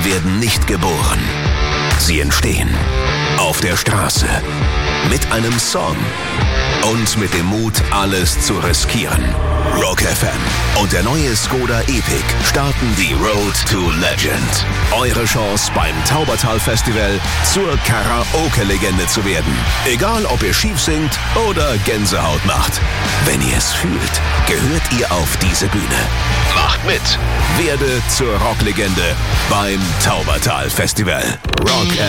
werden nicht geboren. Sie entstehen auf der Straße, mit einem Song und mit dem Mut, alles zu riskieren. Rock FM und der neue Skoda Epic starten die Road to Legend. Eure Chance beim Taubertal Festival zur Karaoke-Legende zu werden. Egal, ob ihr schief singt oder Gänsehaut macht. Wenn ihr es fühlt, gehört ihr auf diese Bühne. Macht mit. Werde zur Rocklegende beim Taubertal Festival. Rock